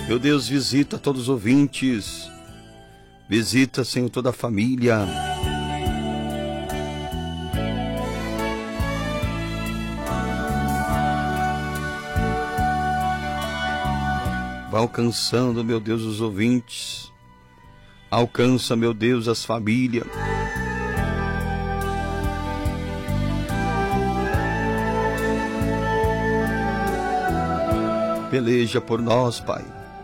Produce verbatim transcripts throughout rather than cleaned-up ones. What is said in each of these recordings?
Meu Deus, visita todos os ouvintes. Visita, Senhor, toda a família. Vai alcançando, meu Deus, os ouvintes. Alcança, meu Deus, as famílias. Peleja por nós, Pai.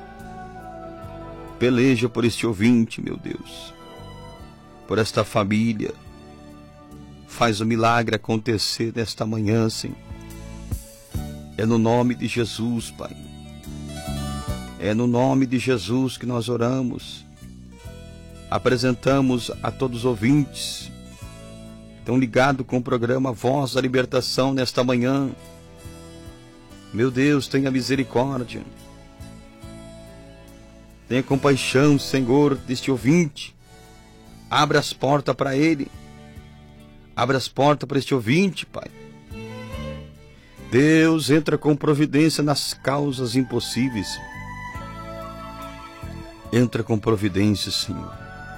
Peleja por este ouvinte, meu Deus. Por esta família. Faz o milagre acontecer nesta manhã, Senhor. É no nome de Jesus, Pai. É no nome de Jesus que nós oramos. Apresentamos a todos os ouvintes que estão ligados com o programa Voz da Libertação nesta manhã. Meu Deus, tenha misericórdia. Tenha compaixão, Senhor, deste ouvinte. Abra as portas para ele. Abra as portas para este ouvinte, Pai. Deus, entra com providência nas causas impossíveis. Entra com providência, Senhor.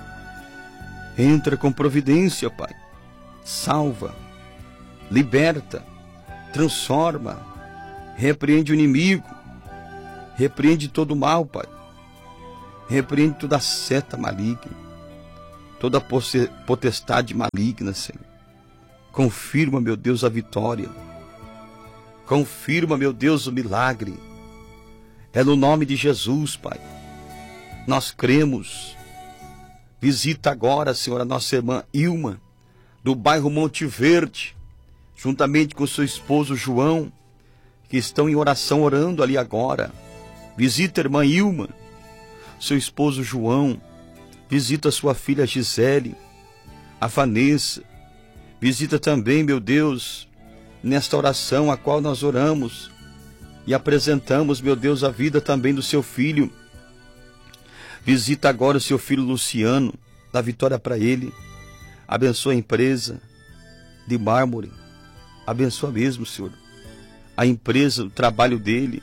Entra com providência, Pai. Salva, liberta, transforma, repreende o inimigo, repreende todo o mal, Pai. Repreende toda seta maligna, toda potestade maligna, Senhor. Confirma, meu Deus, a vitória. Confirma, meu Deus, o milagre. É no nome de Jesus, Pai. Nós cremos. Visita agora, Senhor, a nossa irmã Ilma, do bairro Monte Verde, juntamente com seu esposo João, que estão em oração, orando ali agora. Visita a irmã Ilma, seu esposo João. Visita a sua filha Gisele, a Vanessa. Visita também, meu Deus, nesta oração a qual nós oramos e apresentamos, meu Deus, a vida também do seu filho. Visita agora o seu filho Luciano, dá vitória para ele. Abençoa a empresa de mármore. Abençoa mesmo, Senhor. A empresa, o trabalho dele.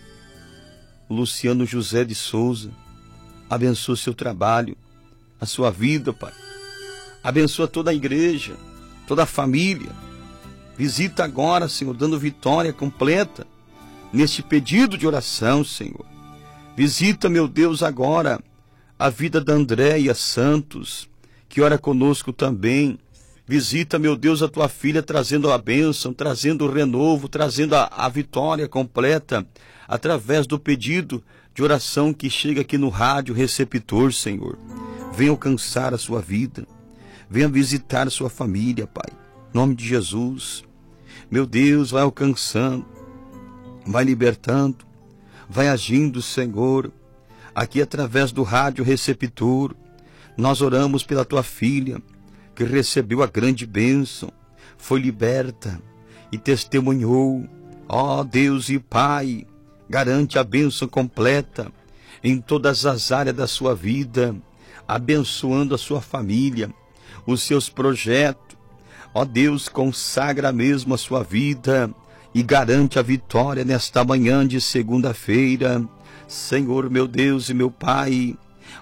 O Luciano José de Souza. Abençoa o seu trabalho, a sua vida, Pai. Abençoa toda a igreja, toda a família. Visita agora, Senhor, dando vitória completa neste pedido de oração, Senhor. Visita, meu Deus, agora a vida da Andréia Santos, que ora conosco também. Visita, meu Deus, a tua filha, trazendo a bênção, trazendo o renovo, trazendo a, a vitória completa, através do pedido de oração que chega aqui no rádio receptor, Senhor. Venha alcançar a sua vida, venha visitar a sua família, Pai. Em nome de Jesus, meu Deus, vai alcançando, vai libertando, vai agindo, Senhor. Aqui através do rádio receptor, nós oramos pela tua filha, que recebeu a grande bênção, foi liberta e testemunhou. Ó Deus e Pai, garante a bênção completa em todas as áreas da sua vida, abençoando a sua família, os seus projetos. Ó Deus, consagra mesmo a sua vida e garante a vitória nesta manhã de segunda-feira. Senhor, meu Deus e meu Pai,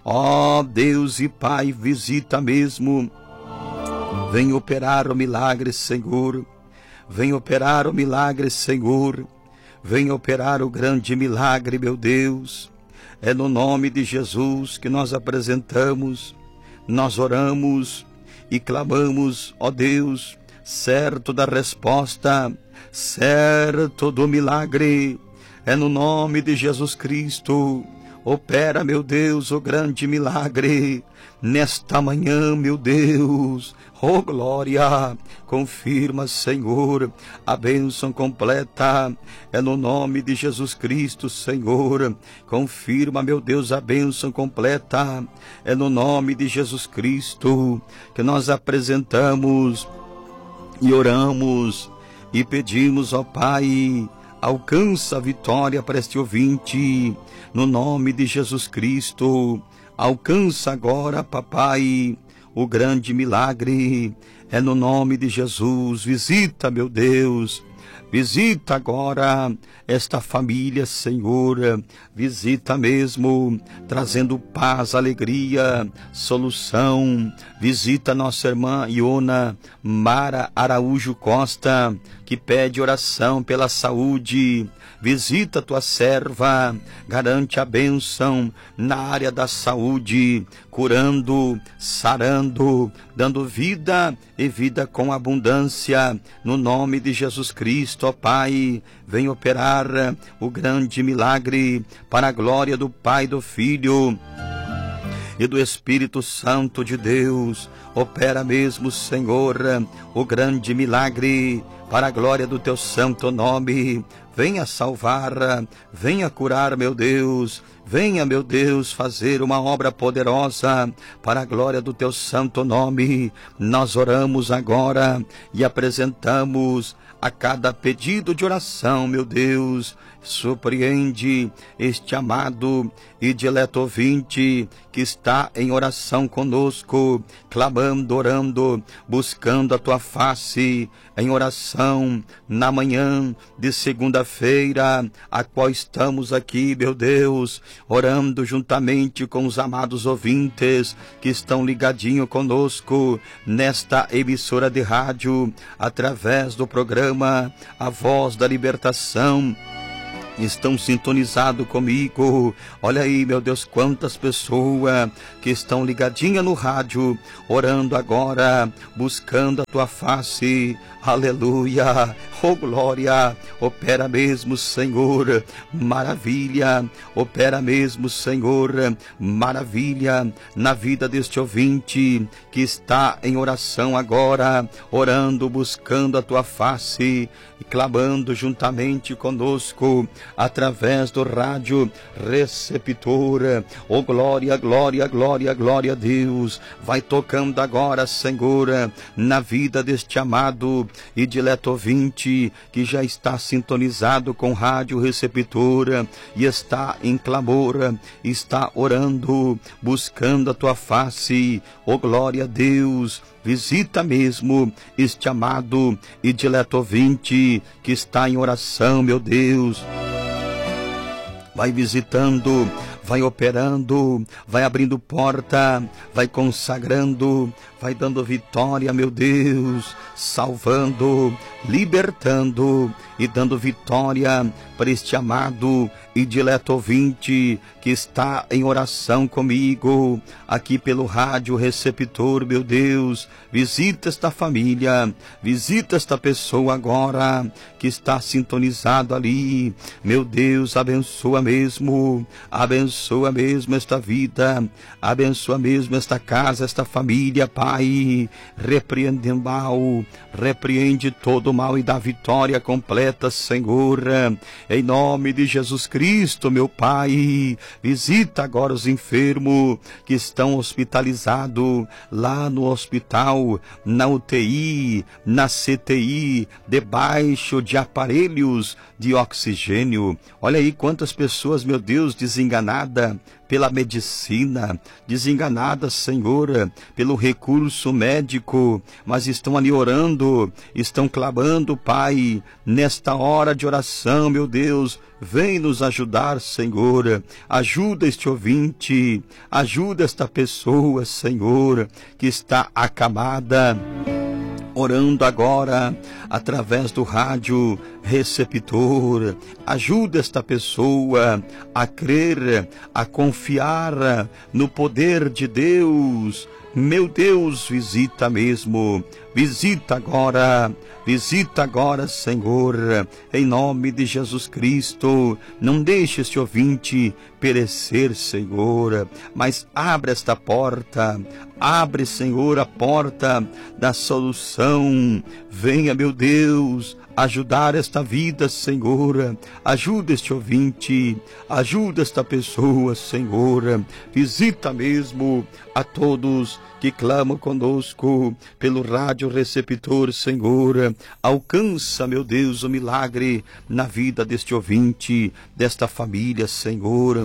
ó Deus e Pai, visita mesmo. Vem operar o milagre, Senhor. Vem operar o milagre, Senhor. Vem operar o grande milagre, meu Deus. É no nome de Jesus que nós apresentamos, nós oramos e clamamos, ó Deus, certo da resposta, certo do milagre. É no nome de Jesus Cristo. Opera, meu Deus, o grande milagre nesta manhã, meu Deus. Oh, glória! Confirma, Senhor, a bênção completa. É no nome de Jesus Cristo, Senhor. Confirma, meu Deus, a bênção completa. É no nome de Jesus Cristo que nós apresentamos e oramos e pedimos, ó Pai, alcança a vitória para este ouvinte, no nome de Jesus Cristo. Alcança agora, papai, o grande milagre, é no nome de Jesus. Visita, meu Deus, Visita agora esta família, Senhor. Visita mesmo, trazendo paz, alegria, solução. Visita nossa irmã Iona Mara Araújo Costa, que pede oração pela saúde. Visita tua serva, garante a bênção na área da saúde, curando, sarando, dando vida e vida com abundância, no nome de Jesus Cristo, ó Pai. Vem operar o grande milagre para a glória do Pai, do Filho e do Espírito Santo de Deus. Opera mesmo, Senhor, o grande milagre para a glória do teu santo nome. Venha salvar, venha curar, meu Deus. Venha, meu Deus, fazer uma obra poderosa para a glória do teu santo nome. Nós oramos agora e apresentamos a cada pedido de oração, meu Deus. Surpreende este amado e dileto ouvinte que está em oração conosco, clamando, orando, buscando a tua face, em oração na manhã de segunda-feira, a qual estamos aqui, meu Deus, orando juntamente com os amados ouvintes que estão ligadinho conosco nesta emissora de rádio, através do programa A Voz da Libertação. Estão sintonizados comigo. Olha aí, meu Deus, quantas pessoas que estão ligadinhas no rádio, orando agora, buscando a tua face. Aleluia, oh glória, opera mesmo, Senhor, maravilha, opera mesmo, Senhor, maravilha, na vida deste ouvinte que está em oração agora, orando, buscando a tua face e clamando juntamente conosco, através do rádio receptor. Oh glória, glória, glória, glória a Deus. Vai tocando agora, Senhor, na vida deste amado e dileto ouvinte que já está sintonizado com rádio receptor e está em clamor, está orando, buscando a tua face. Oh glória a Deus. Visita mesmo este amado e dileto ouvinte que está em oração, meu Deus. Vai visitando, vai operando, vai abrindo porta, vai consagrando, vai dando vitória, meu Deus, salvando, libertando e dando vitória para este amado e dileto ouvinte que está em oração comigo, aqui pelo rádio receptor, meu Deus. Visita esta família, visita esta pessoa agora que está sintonizado ali, meu Deus, abençoa mesmo, abençoa mesmo esta vida, abençoa mesmo esta casa, esta família, Pai. Repreende o mal, repreende todo o mal e dá vitória completa, Senhor, em nome de Jesus Cristo, meu Pai. Visita agora os enfermos que estão hospitalizados lá no hospital, na U T I, na C T I, debaixo de aparelhos de oxigênio. Olha aí quantas pessoas, meu Deus, desenganadas pela medicina, desenganadas, Senhor, pelo recurso médico, mas estão ali orando, estão clamando, Pai, nesta hora de oração, meu Deus. Vem nos ajudar, Senhor. Ajuda este ouvinte, ajuda esta pessoa, Senhor, que está acamada, orando agora através do rádio receptor. Ajuda esta pessoa a crer, a confiar no poder de Deus. Meu Deus, visita mesmo, visita agora, visita agora, Senhor, em nome de Jesus Cristo. Não deixe este ouvinte perecer, Senhor, mas abre esta porta, abre, Senhor, a porta da solução. Venha, meu Deus, ajudar esta vida, Senhor. Ajuda este ouvinte, ajuda esta pessoa, Senhor. Visita mesmo a todos que clamam conosco pelo rádio receptor, Senhor. Alcança, meu Deus, o milagre na vida deste ouvinte, desta família, Senhor.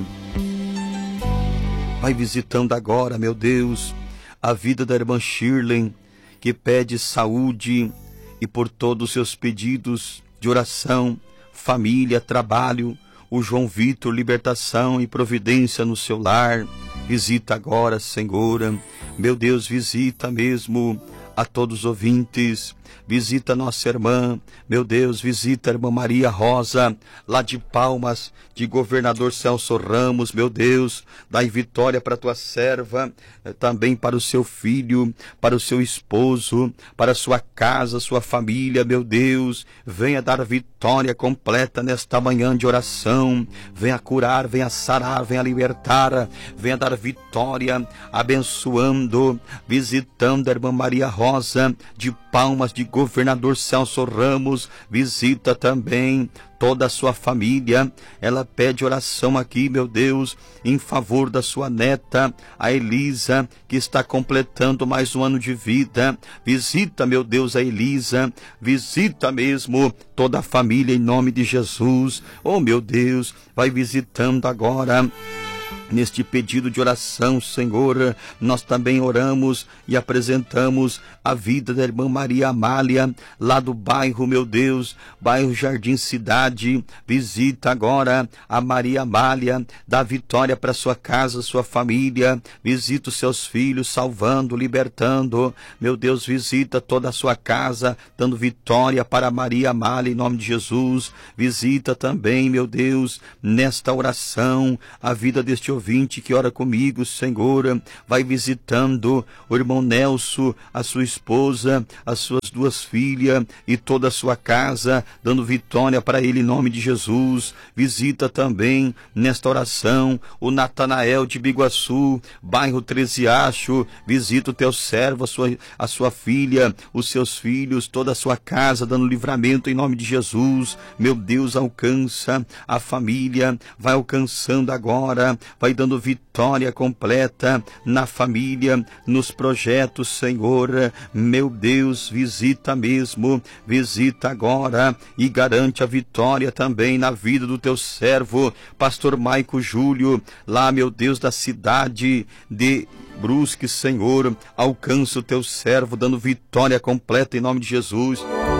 Vai visitando agora, meu Deus, a vida da irmã Shirley, que pede saúde, e por todos os seus pedidos de oração, família, trabalho. O João Vitor, libertação e providência no seu lar. Visita agora, Senhor. Meu Deus, visita mesmo a todos os ouvintes. Visita nossa irmã, meu Deus, visita a irmã Maria Rosa, lá de Palmas, de Governador Celso Ramos, meu Deus, dai vitória para a tua serva, também para o seu filho, para o seu esposo, para a sua casa, sua família, meu Deus, venha dar vitória completa nesta manhã de oração, venha curar, venha sarar, venha libertar, venha dar vitória, abençoando, visitando a irmã Maria Rosa, de Palmas, de Governador Celso Ramos, visita também toda a sua família. Ela pede oração aqui, meu Deus, em favor da sua neta, a Elisa, que está completando mais um ano de vida. Visita, meu Deus, a Elisa, visita mesmo toda a família em nome de Jesus. Oh, meu Deus, vai visitando agora. Neste pedido de oração, Senhor, nós também oramos e apresentamos a vida da irmã Maria Amália, lá do bairro, meu Deus, bairro Jardim Cidade. Visita agora a Maria Amália, dá vitória para sua casa, sua família. Visita os seus filhos, salvando, libertando. Meu Deus, visita toda a sua casa, dando vitória para Maria Amália, em nome de Jesus. Visita também, meu Deus, nesta oração, a vida deste ouvinte que ora comigo, Senhor. Vai visitando o irmão Nelson, a sua esposa, as suas duas filhas e toda a sua casa, dando vitória para ele em nome de Jesus. Visita também nesta oração o Natanael de Biguaçu, bairro Treziacho. Visita o teu servo, a sua, a sua filha, os seus filhos, toda a sua casa, dando livramento em nome de Jesus. Meu Deus, alcança a família, vai alcançando agora, vai dando vitória completa na família, nos projetos, Senhor. Meu Deus, visita mesmo, visita agora e garante a vitória também na vida do teu servo, pastor Maico Júlio, lá, meu Deus, da cidade de Brusque, Senhor. Alcança o teu servo, dando vitória completa em nome de Jesus.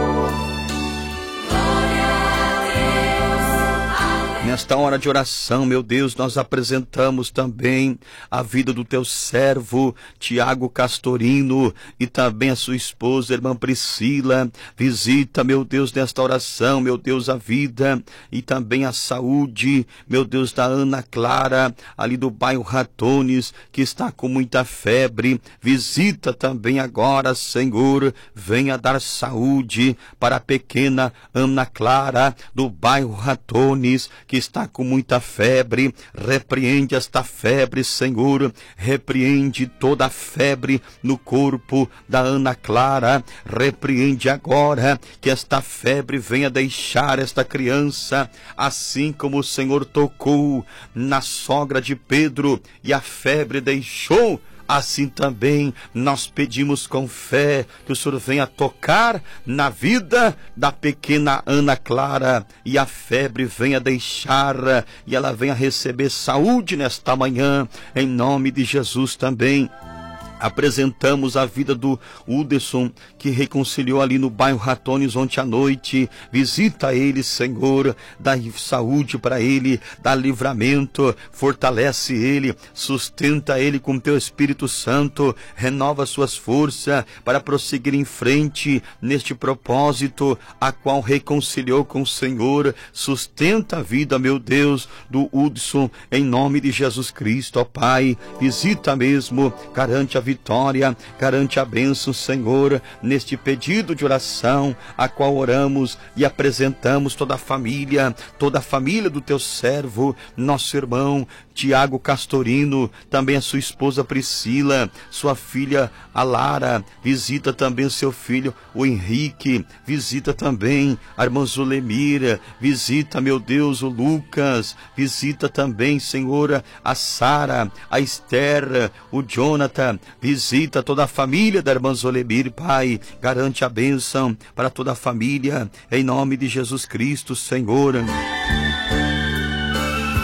Nesta hora de oração, meu Deus, nós apresentamos também a vida do teu servo, Tiago Castorino, e também a sua esposa, irmã Priscila. Visita, meu Deus, nesta oração, meu Deus, a vida e também a saúde, meu Deus, da Ana Clara, ali do bairro Ratones, que está com muita febre. Visita também agora, Senhor, venha dar saúde para a pequena Ana Clara, do bairro Ratones, que está com muita febre. Repreende esta febre, Senhor. Repreende toda a febre no corpo da Ana Clara. Repreende agora que esta febre venha deixar esta criança, assim como o Senhor tocou na sogra de Pedro e a febre deixou. Assim também nós pedimos com fé que o Senhor venha tocar na vida da pequena Ana Clara e a febre venha deixar e ela venha receber saúde nesta manhã, em nome de Jesus também. Apresentamos a vida do Uderson, que reconciliou ali no bairro Ratones ontem à noite. Visita ele, Senhor, dá saúde para ele, dá livramento, fortalece ele, sustenta ele com teu Espírito Santo, renova suas forças para prosseguir em frente neste propósito a qual reconciliou com o Senhor. Sustenta a vida, meu Deus, do Uderson, em nome de Jesus Cristo, ó Pai. Visita mesmo, garante a vitória, garante a bênção, Senhor, neste pedido de oração, a qual oramos e apresentamos toda a família, toda a família do teu servo, nosso irmão Tiago Castorino, também a sua esposa Priscila, sua filha a Lara. Visita também o seu filho, o Henrique. Visita também a irmã Zulemira. Visita, meu Deus, o Lucas. Visita também, Senhor, a Sara, a Esther, o Jonathan. Visita toda a família da irmã Zulemira, Pai. Garante a bênção para toda a família, em nome de Jesus Cristo, Senhor.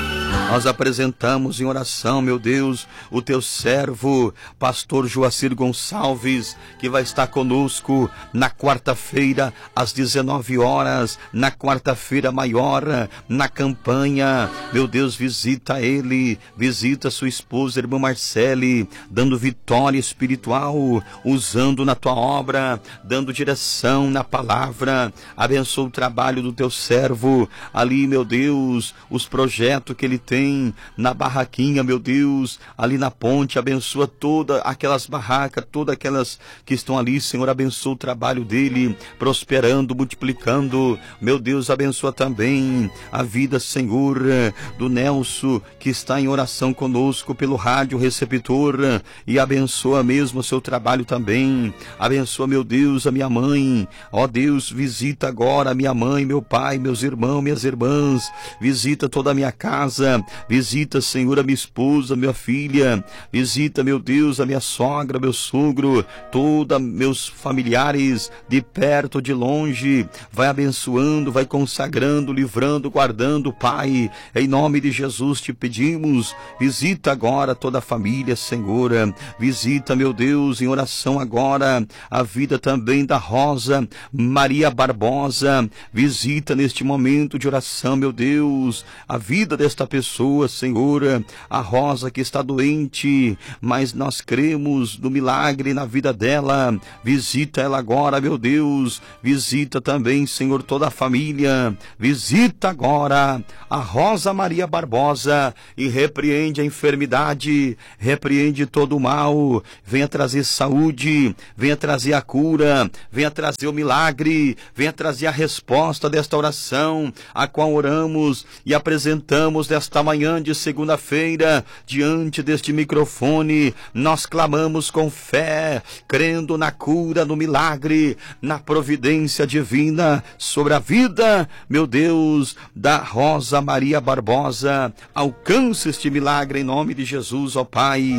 Nós apresentamos em oração, meu Deus, o teu servo, pastor Joacir Gonçalves, que vai estar conosco na quarta-feira, às dezenove horas, na quarta-feira maior, na campanha. Meu Deus, visita ele, visita sua esposa, irmã Marcele, dando vitória espiritual, usando na tua obra, dando direção na palavra. Abençoa o trabalho do teu servo ali, meu Deus, os projetos que ele tem na barraquinha, meu Deus, ali na ponte. Abençoa todas aquelas barracas, todas aquelas que estão ali, Senhor. Abençoa o trabalho dele, prosperando, multiplicando. Meu Deus, abençoa também a vida, Senhor, do Nelson, que está em oração conosco pelo rádio receptor, e abençoa mesmo o seu trabalho também. Abençoa, meu Deus, a minha mãe. Ó Deus, visita agora a minha mãe, meu pai, meus irmãos, minhas irmãs. Visita toda a minha casa. Visita, Senhor, a minha esposa, minha filha. Visita, meu Deus, a minha sogra, meu sogro, todos meus familiares, de perto, de longe. Vai abençoando, vai consagrando, livrando, guardando, Pai. Em nome de Jesus te pedimos. Visita agora toda a família, Senhor. Visita, meu Deus, em oração agora, a vida também da Rosa Maria Barbosa. Visita neste momento de oração, meu Deus, a vida desta pessoa, Senhor, a Rosa que está doente, mas nós cremos no milagre na vida dela. Visita ela agora, meu Deus. Visita também, Senhor, toda a família. Visita agora a Rosa Maria Barbosa e repreende a enfermidade, repreende todo o mal. Venha trazer saúde, venha trazer a cura, venha trazer o milagre, venha trazer a resposta desta oração, a qual oramos e apresentamos desta manhã de segunda-feira, diante deste microfone. Nós clamamos com fé, crendo na cura, no milagre, na providência divina sobre a vida, meu Deus, da Rosa Maria Barbosa. Alcance este milagre em nome de Jesus, ó Pai.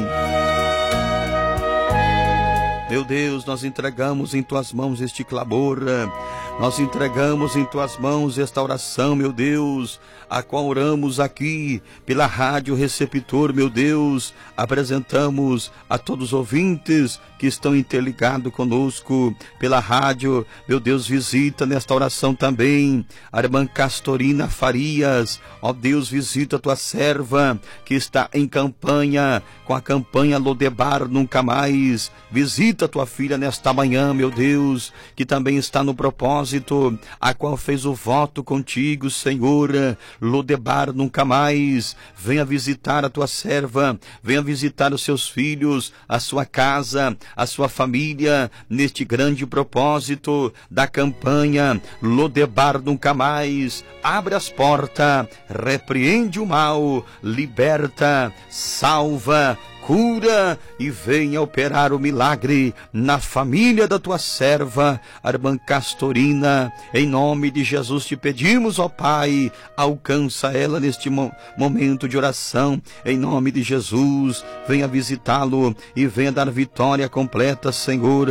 Meu Deus, nós entregamos em tuas mãos este clamor, nós entregamos em tuas mãos esta oração, meu Deus, a qual oramos aqui pela rádio receptor, meu Deus. Apresentamos a todos os ouvintes que estão interligados conosco pela rádio. Meu Deus, visita nesta oração também a irmã Castorina Farias. Ó Deus, visita a tua serva que está em campanha, com a campanha Lodebar Nunca Mais. Visita a tua filha nesta manhã, meu Deus, que também está no propósito, a qual fez o voto contigo, Senhor. Lodebar Nunca Mais. Venha visitar a tua serva, venha visitar os seus filhos, a sua casa, a sua família, neste grande propósito da campanha Lodebar Nunca Mais. Abre as portas, repreende o mal, liberta, salva, cura e venha operar o milagre na família da tua serva, a irmã Castorina. Em nome de Jesus te pedimos, ó Pai, alcança ela neste mo- momento de oração. Em nome de Jesus, venha visitá-lo e venha dar vitória completa, Senhor.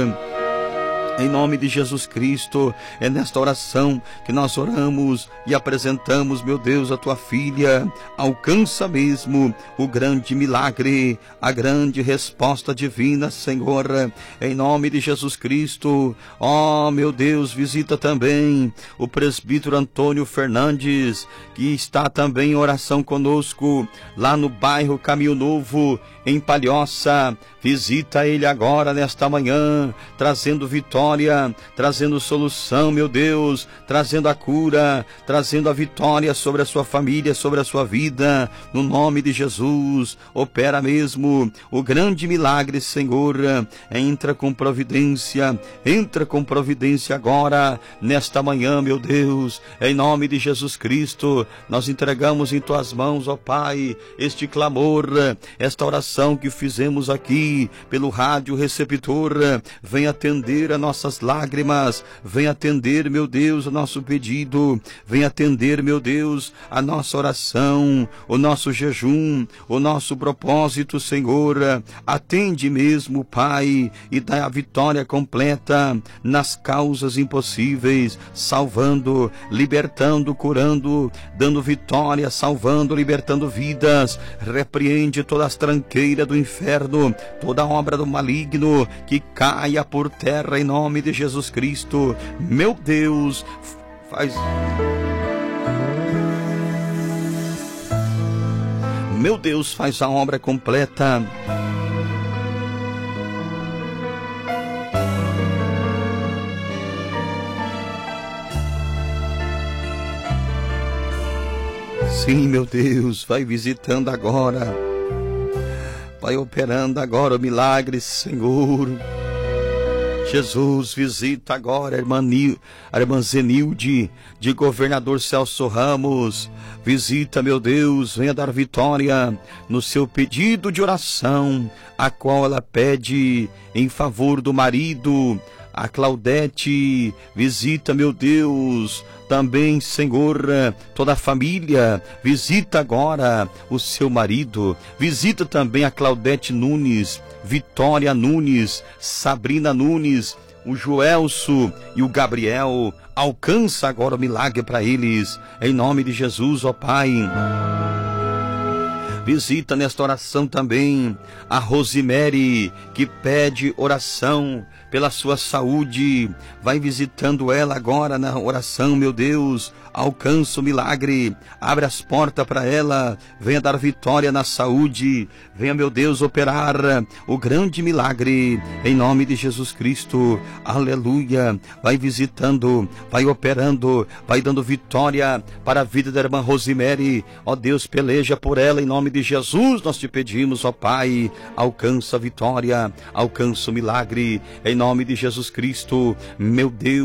Em nome de Jesus Cristo, é nesta oração que nós oramos e apresentamos, meu Deus, a tua filha. Alcança mesmo o grande milagre, a grande resposta divina, Senhor. Em nome de Jesus Cristo, ó meu Deus, visita também o presbítero Antônio Fernandes, que está também em oração conosco, lá no bairro Caminho Novo, em Palhoça. Visita ele agora nesta manhã, trazendo vitória, trazendo solução, meu Deus, trazendo a cura, trazendo a vitória sobre a sua família, sobre a sua vida, no nome de Jesus. Opera mesmo o grande milagre, Senhor. Entra com providência, entra com providência agora, nesta manhã, meu Deus, em nome de Jesus Cristo. Nós entregamos em tuas mãos, ó Pai, este clamor, esta oração que fizemos aqui pelo rádio receptor. Vem atender a nossa nossas lágrimas. Vem atender, meu Deus, o nosso pedido. Vem atender, meu Deus, a nossa oração, o nosso jejum, o nosso propósito, Senhor. Atende mesmo, Pai, e dá a vitória completa nas causas impossíveis, salvando, libertando, curando, dando vitória, salvando, libertando vidas. Repreende todas as tranqueiras do inferno, toda obra do maligno, que caia por terra em nome de Jesus Cristo. Meu Deus, faz... Meu Deus, faz a obra completa. Sim, meu Deus, vai visitando agora. Vai operando agora o milagre, Senhor. Jesus, visita agora a irmã, Nil, a irmã Zenilde, de Governador Celso Ramos. Visita, meu Deus, venha dar vitória no seu pedido de oração, a qual ela pede em favor do marido. A Claudete, visita, meu Deus, também, Senhor, toda a família. Visita agora o seu marido. Visita também a Claudete Nunes, Vitória Nunes, Sabrina Nunes, o Joelso e o Gabriel. Alcança agora o milagre para eles, em nome de Jesus, ó Pai. Visita nesta oração também a Rosemary, que pede oração pela sua saúde. Vai visitando ela agora na oração, meu Deus. Alcança o milagre, abre as portas para ela, venha dar vitória na saúde, venha, meu Deus, operar o grande milagre, em nome de Jesus Cristo. Aleluia. Vai visitando, vai operando, vai dando vitória para a vida da irmã Rosemary. Ó Deus, peleja por ela, em nome de Jesus nós te pedimos, ó Pai. Alcança a vitória, alcança o milagre, em nome de Jesus Cristo, meu Deus.